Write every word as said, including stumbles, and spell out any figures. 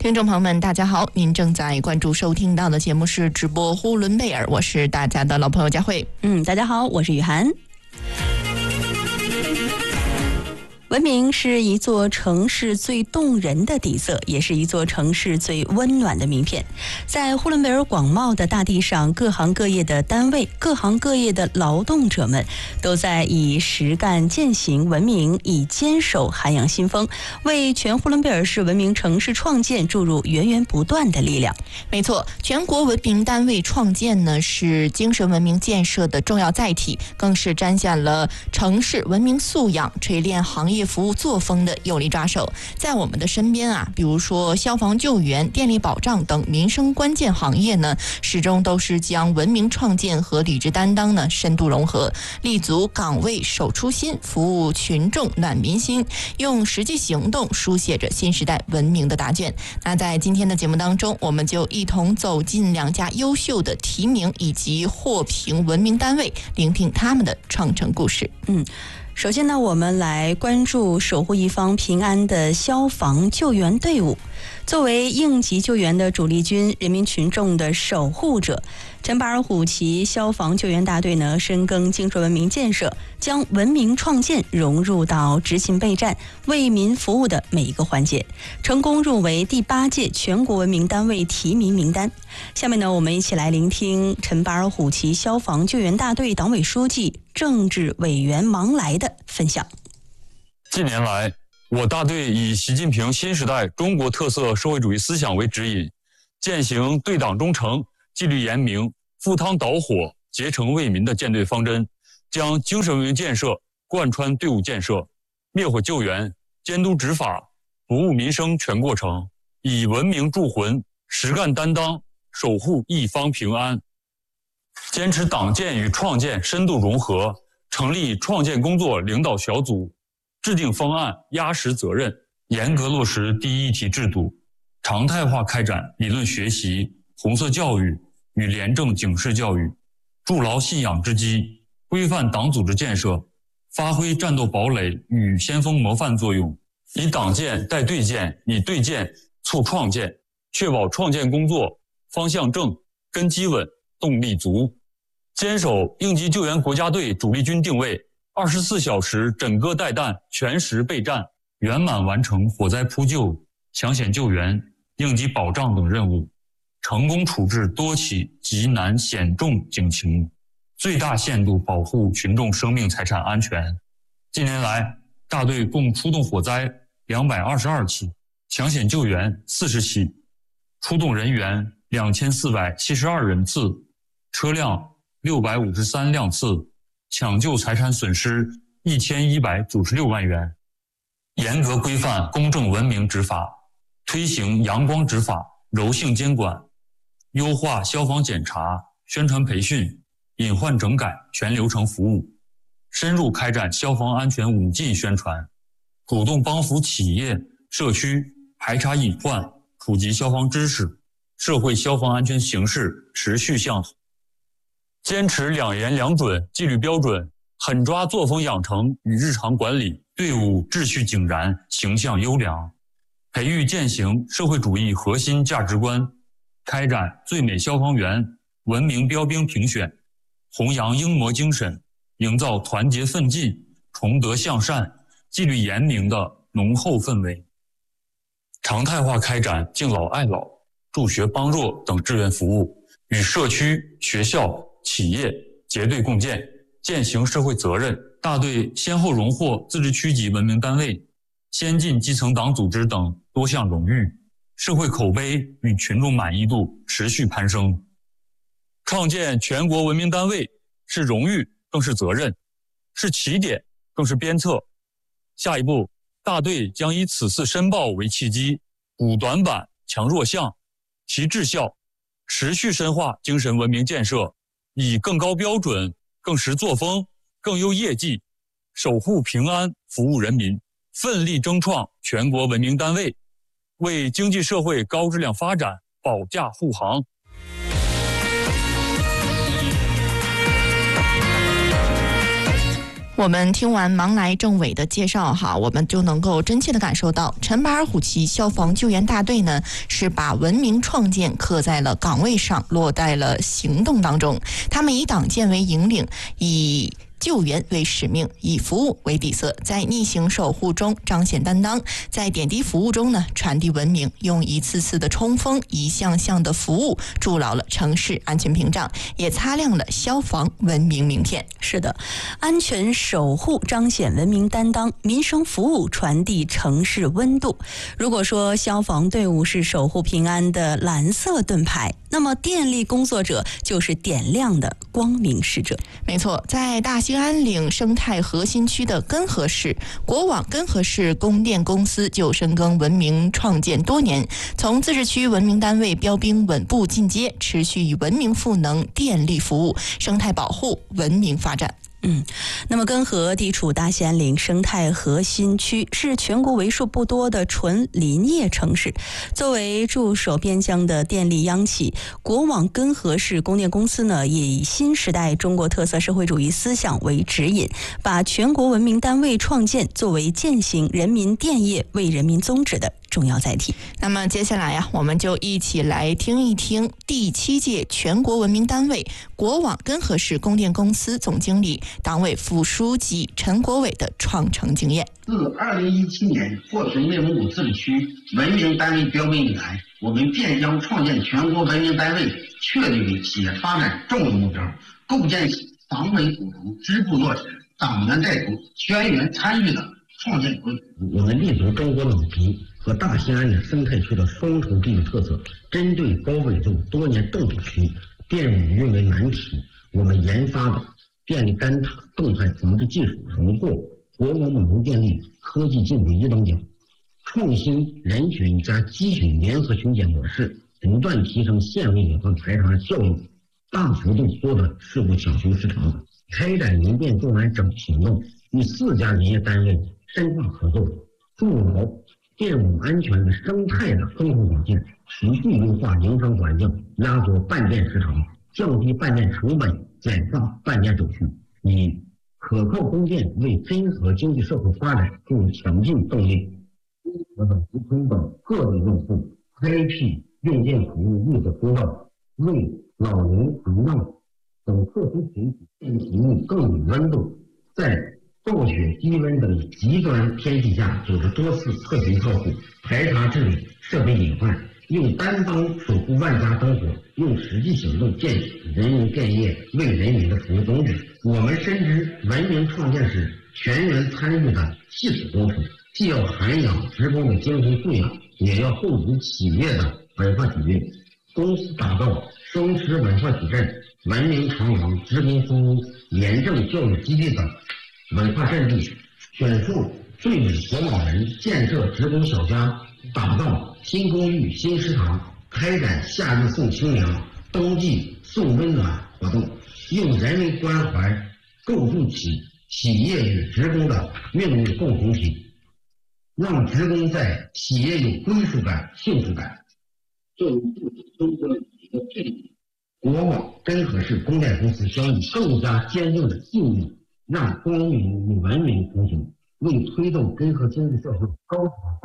听众朋友们大家好，您正在关注收听到的节目是直播呼伦贝尔，我是大家的老朋友佳慧。 嗯，大家好，我是雨涵。文明是一座城市最动人的底色，也是一座城市最温暖的名片。在呼伦贝尔广袤的大地上，各行各业的单位，各行各业的劳动者们都在以实干践行文明，以坚守涵养新风，为全呼伦贝尔市文明城市创建注入源源不断的力量。 没错，全国文明单位创建呢，是精神文明建设的重要载体，更是彰显了城市文明素养、锤炼行业服务作风的有力抓手。在我们的身边啊，比如说消防救援、电力保障等民生关键行业呢，始终都是将文明创建和履职担当呢深度融合，立足岗位守初心，服务群众暖民心，用实际行动书写着新时代文明的答卷。那在今天的节目当中，我们就一同走进两家优秀的提名以及获评文明单位，聆听他们的创成故事。 嗯。首先呢，我们来关注守护一方平安的消防救援队伍。作为应急救援的主力军，人民群众的守护者，陈巴尔虎旗消防救援大队呢，深耕精神文明建设，将文明创建融入到执勤备战、为民服务的每一个环节，成功入围第八届全国文明单位提名名单。下面呢，我们一起来聆听陈巴尔虎旗消防救援大队党委书记、政治委员芒来的分享。 近年来，我大队以习近平新时代中国特色社会主义思想为指引，践行对党忠诚、纪律严明、赴汤蹈火、竭诚为民的建队方针，将精神文明建设贯穿队伍建设，灭火救援、监督执法、服务民生全过程，以文明铸魂、实干担当，守护一方平安。坚持党建与创建深度融合，成立创建工作领导小组，制定方案，压实责任，严格落实第一议题制度，常态化开展理论学习、红色教育与廉政警示教育，筑牢信仰之基，规范党组织建设，发挥战斗堡垒与先锋模范作用，以党建带队建，以队建促创建，确保创建工作方向正、根基稳、动力足，坚守应急救援国家队主力军定位，二十四小时枕戈待旦，全时备战，圆满完成火灾扑救、抢险救援、应急保障等任务，成功处置多起急难险重警情，最大限度保护群众生命财产安全。近年来，大队共出动火灾两百二十二起，抢险救援四十起，出动人员两千四百七十二人次，车辆六百五十三辆次，抢救财产损失一千一百九十六万元。严格规范公正文明执法，推行阳光执法、柔性监管，优化消防检查、宣传培训、隐患整改全流程服务，深入开展消防安全五进宣传，主动帮扶企业、社区排查隐患，普及消防知识，社会消防安全形势持续向好。坚持两严两准纪律标准，狠抓作风养成与日常管理，队伍秩序井然，形象优良，培育践行社会主义核心价值观，开展最美消防员文明标兵评选，弘扬英模精神，营造团结奋进、崇德向善、纪律严明的浓厚氛围。常态化开展敬老爱老、助学帮弱等志愿服务，与社区、学校、企业结对共建，践行社会责任。大队先后荣获自治区级文明单位、先进基层党组织等多项荣誉，社会口碑与群众满意度持续攀升。创建全国文明单位是荣誉，更是责任，是起点，更是鞭策。下一步，大队将以此次申报为契机，补短板、强弱项，提质效，持续深化精神文明建设，以更高标准、更实作风、更优业绩，守护平安，服务人民，奋力争创全国文明单位，为经济社会高质量发展保驾护航。 我们听完芒来政委的介绍哈，我们就能够真切地感受到陈巴尔虎旗消防救援大队呢是把文明创建刻在了岗位上，落在了行动当中。他们以党建为引领，以救援为使命，以服务为底色，在逆行守护中彰显担当，在点滴服务中呢传递文明，用一次次的冲锋，一项项的服务筑牢了城市安全屏障，也擦亮了消防文明名片。 是的，安全守护彰显文明担当，民生服务传递城市温度。如果说消防队伍是守护平安的蓝色盾牌，那么电力工作者就是点亮的光明使者。 没错，在大兴安岭生态核心区的根河市，国网根河市供电公司就深耕文明创建多年，从自治区文明单位标兵稳步进阶，持续以文明赋能电力服务、生态保护文明发展。 嗯，那么根河地处大兴安岭生态核心区，是全国为数不多的纯林业城市。作为驻守边疆的电力央企，国网根河市供电公司呢，也以新时代中国特色社会主义思想为指引，把全国文明单位创建作为践行人民电业为人民宗旨的重要载体。 那么接下来呀、啊，我们就一起来听一听第七届全国文明单位国网根河市供电公司总经理、党委副书记陈国伟的创城经验。 自二零一七年获评内蒙古自治区文明单位标兵以来，我们便将创建全国文明单位确立为企业发展重要目标，构建起党委组成、支部落实、党员带头、全员参与的创建规。我们立足中国老皮和大兴安岭生态区的双重地域特色，针对高纬度多年冻土区电网运维难题，我们研发的电力干塔动态防治技术荣获国网网络电力科技进步一等奖。创新人群加集群联合巡检模式，不断提升县委隐患排查效率，大幅度缩短事故抢修时长。开展民电重案整行动，与四家林业单位深化合作，筑牢电网安全的生态的风控环境，持续优化营商环境，压缩办电时长，降低办电成本，简化办电手续，以可靠供电为真核经济社会发展注入强劲动力。我等普通等各类用户开辟用电服务绿色通道，为老人、残障等特殊群体电服务更有温度。在暴雪、低温等极端天气下，组织多次特勤照护，排查治理设备隐患，用担当守护万家灯火，用实际行动践行人民电业为人民的服务宗旨。我们深知文明创建是全员参与的系统工程，既要涵养职工的精神素养，也要厚植企业的文化底蕴。公司打造双持文化矩阵、文明长廊、职工服务、廉政教育基地等文化阵地，选树对美活老人，建设职工小家，打造新公寓、新食堂，开展夏日送清凉、冬季送温暖活动，用人文关怀构筑起企业与职工的命运共同体，让职工在企业有归属感、幸福感。作为部署中国的一个阵地，国网根河市供电公司将以更加坚定的信念，让光明与文明同行，为推动根河经济社会高质量发展